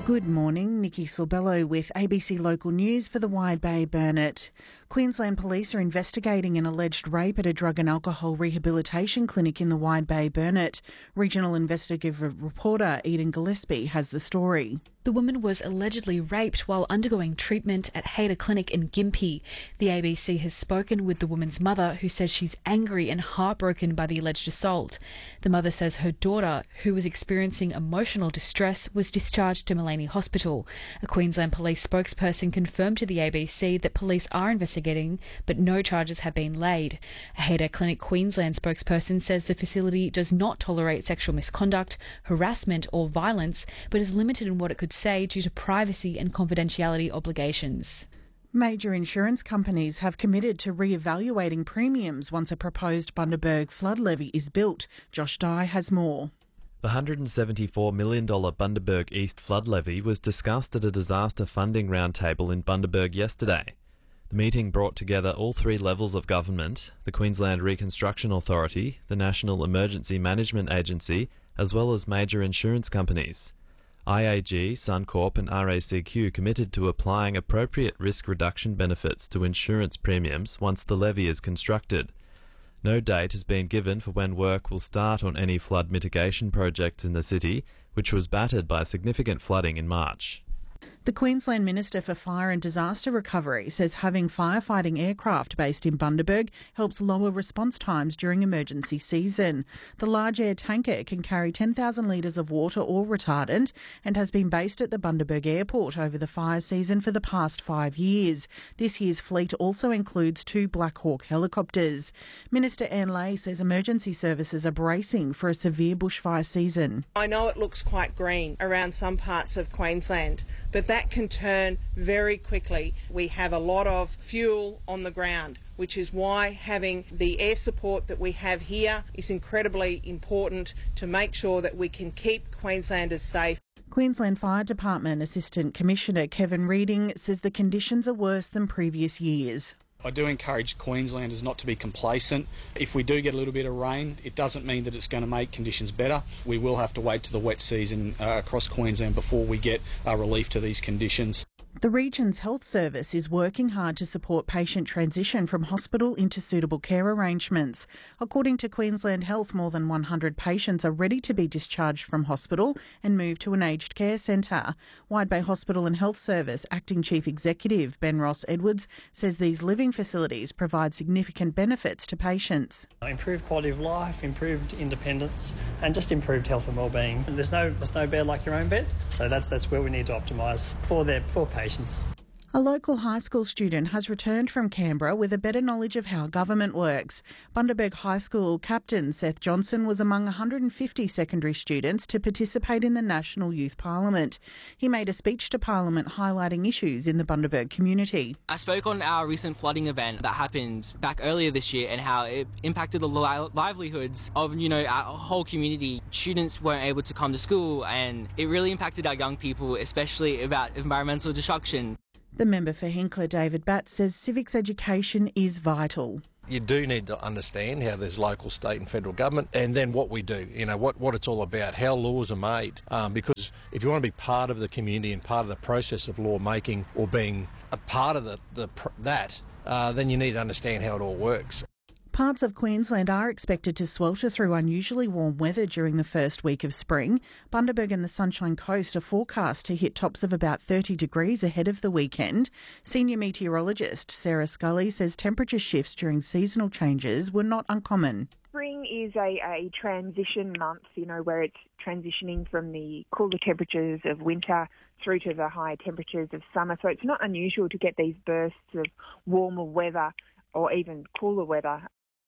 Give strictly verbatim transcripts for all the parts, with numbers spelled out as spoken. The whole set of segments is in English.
Good morning, Nikki Silbello with A B C Local News for the Wide Bay Burnett. Queensland Police are investigating an alleged rape at a drug and alcohol rehabilitation clinic in the Wide Bay Burnett. Regional investigative reporter Eden Gillespie has the story. The woman was allegedly raped while undergoing treatment at Hayter Clinic in Gympie. The A B C has spoken with the woman's mother, who says she's angry and heartbroken by the alleged assault. The mother says her daughter, who was experiencing emotional distress, was discharged to Maleny Hospital. A Queensland Police spokesperson confirmed to the A B C that police are investigating, but no charges have been laid. A Hayter Clinic Queensland spokesperson says the facility does not tolerate sexual misconduct, harassment or violence, but is limited in what it could say due to privacy and confidentiality obligations. Major insurance companies have committed to re-evaluating premiums once a proposed Bundaberg flood levy is built. Josh Dye has more. The one hundred seventy-four million dollars Bundaberg East flood levy was discussed at a disaster funding roundtable in Bundaberg yesterday. The meeting brought together all three levels of government, the Queensland Reconstruction Authority, the National Emergency Management Agency, as well as major insurance companies. I A G, Suncorp and R A C Q committed to applying appropriate risk reduction benefits to insurance premiums once the levy is constructed. No date has been given for when work will start on any flood mitigation projects in the city, which was battered by significant flooding in March. The Queensland Minister for Fire and Disaster Recovery says having firefighting aircraft based in Bundaberg helps lower response times during emergency season. The large air tanker can carry ten thousand litres of water or retardant and has been based at the Bundaberg Airport over the fire season for the past five years. This year's fleet also includes two Black Hawk helicopters. Minister Anne Ley says emergency services are bracing for a severe bushfire season. I know it looks quite green around some parts of Queensland, but that can turn very quickly. We have a lot of fuel on the ground, which is why having the air support that we have here is incredibly important to make sure that we can keep Queenslanders safe. Queensland Fire Department Assistant Commissioner Kevin Reading says the conditions are worse than previous years. I do encourage Queenslanders not to be complacent. If we do get a little bit of rain, it doesn't mean that it's going to make conditions better. We will have to wait to the wet season uh, across Queensland before we get uh, relief to these conditions. The region's health service is working hard to support patient transition from hospital into suitable care arrangements. According to Queensland Health, more than one hundred patients are ready to be discharged from hospital and moved to an aged care centre. Wide Bay Hospital and Health Service Acting Chief Executive Ben Ross Edwards says these living facilities provide significant benefits to patients. Improved quality of life, improved independence and just improved health and wellbeing. There's no, there's no bed like your own bed, so that's, that's where we need to optimise for, their, for patients. A local high school student has returned from Canberra with a better knowledge of how government works. Bundaberg High School captain Seth Johnson was among one hundred fifty secondary students to participate in the National Youth Parliament. He made a speech to Parliament highlighting issues in the Bundaberg community. I spoke on our recent flooding event that happened back earlier this year and how it impacted the li- livelihoods of, you know, our whole community. Students weren't able to come to school and it really impacted our young people, especially about environmental destruction. The member for Hinkler, David Batts, says civics education is vital. You do need to understand how there's local, state and federal government and then what we do, you know, what, what it's all about, how laws are made. Um, because if you want to be part of the community and part of the process of law making or being a part of the, the that, uh, then you need to understand how it all works. Parts of Queensland are expected to swelter through unusually warm weather during the first week of spring. Bundaberg and the Sunshine Coast are forecast to hit tops of about thirty degrees ahead of the weekend. Senior meteorologist Sarah Scully says temperature shifts during seasonal changes were not uncommon. Spring is a, a transition month, you know, where it's transitioning from the cooler temperatures of winter through to the higher temperatures of summer. So it's not unusual to get these bursts of warmer weather or even cooler weather.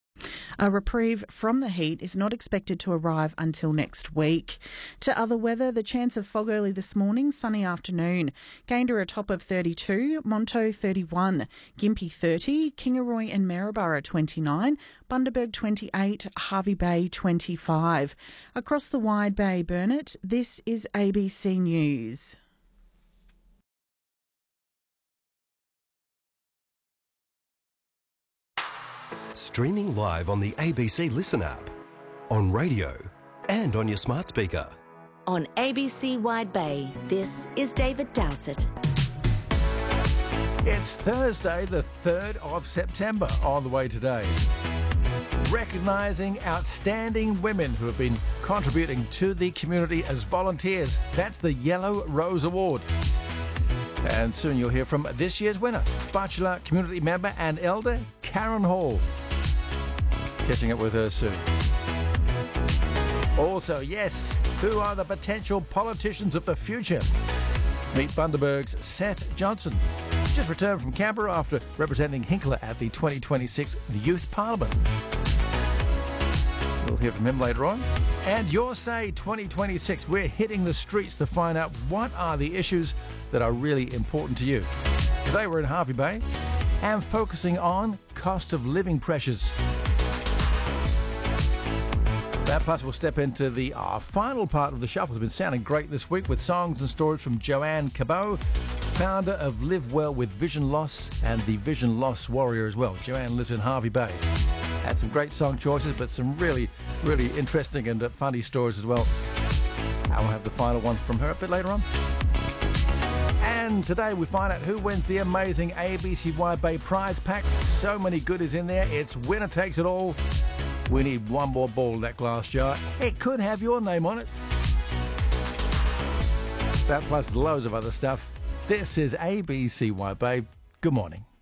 A reprieve from the heat is not expected to arrive until next week. To other weather, the chance of fog early this morning, sunny afternoon. Gayndah a top of thirty-two, Monto thirty-one, Gympie thirty, Kingaroy and Maryborough twenty-nine, Bundaberg twenty-eight, Hervey Bay twenty-five. Across the Wide Bay Burnett, this is A B C News. Streaming live on the A B C Listen app, on radio and on your smart speaker. On A B C Wide Bay, this is David Dowsett. It's Thursday, the third of September, on the way today. Recognising outstanding women who have been contributing to the community as volunteers. That's the Yellow Rose Award. And soon you'll hear from this year's winner, Bachelor community member and elder Karen Hall. Catching up with her soon. Also, yes, who are the potential politicians of the future? Meet Bundaberg's Seth Johnson. Just returned from Canberra after representing Hinkler at the twenty twenty-six Youth Parliament. We'll hear from him later on. And Your Say twenty twenty-six, we're hitting the streets to find out what are the issues that are really important to you. Today we're in Hervey Bay and focusing on cost of living pressures. That plus we'll step into the uh, final part of the shuffle. It's been sounding great this week with songs and stories from Joanne Cabot, founder of Live Well with Vision Loss and the Vision Loss Warrior as well. Joanne lives in Hervey Bay. Had some great song choices, but some really, really interesting and uh, funny stories as well. I'll have the final one from her a bit later on. And today we find out who wins the amazing A B C Wide Bay prize pack. So many goodies in there. It's winner takes it all. We need one more ball in that glass jar. It could have your name on it. That plus loads of other stuff. This is A B C Wide Bay. Good morning.